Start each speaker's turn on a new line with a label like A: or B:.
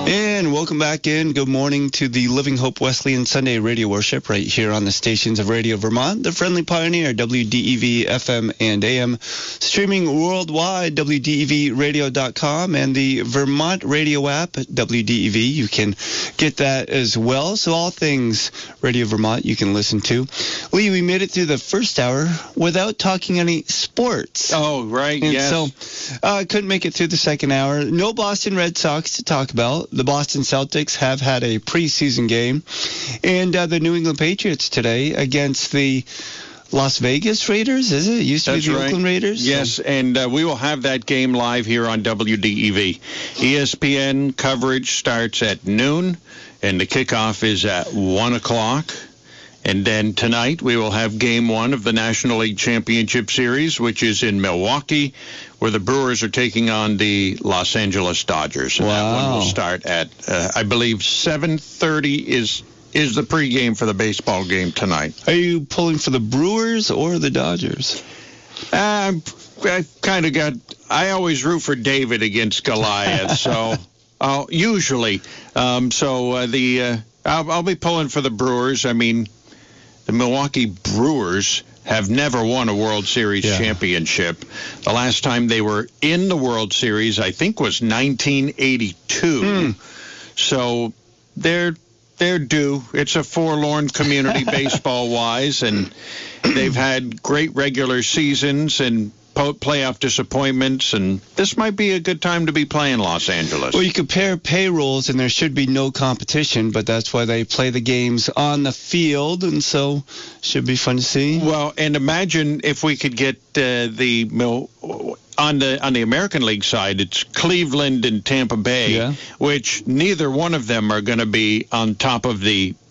A: And welcome back in. Good morning to the Living Hope Wesleyan Sunday Radio Worship right here on the stations of Radio Vermont, the Friendly Pioneer, WDEV, FM, and AM, streaming worldwide, WDEVradio.com, and the Vermont Radio app at WDEV. You can get that as well. So all things Radio Vermont you can listen to. Lee, we made it through the first hour without talking any sports.
B: Oh, right,
A: and
B: yes.
A: So couldn't make it through the second hour. No Boston Red Sox to talk about. The Boston Celtics have had a preseason game, and the New England Patriots today against the Las Vegas Raiders, is it? It used to be the Oakland Raiders?
B: Yes, and we will have that game live here on WDEV. ESPN coverage starts at noon, and the kickoff is at 1 o'clock. And then tonight we will have Game 1 of the National League Championship Series, which is in Milwaukee, where the Brewers are taking on the Los Angeles Dodgers. And that one will start at, I believe, 7:30 is the pregame for the baseball game tonight.
A: Are you pulling for the Brewers or the Dodgers?
B: I always root for David against Goliath, so usually. I'll be pulling for the Brewers. I mean, the Milwaukee Brewers have never won a World Series championship. The last time they were in the World Series, I think, was 1982. So they're due. It's a forlorn community baseball-wise, and they've had great regular seasons and playoff disappointments, and this might be a good time to be playing Los Angeles.
A: Well, you compare payrolls, and there should be no competition, but that's why they play the games on the field, and so should be fun to see.
B: Well, and imagine if we could get on the American League side, it's Cleveland and Tampa Bay, which neither one of them are going to be on top of the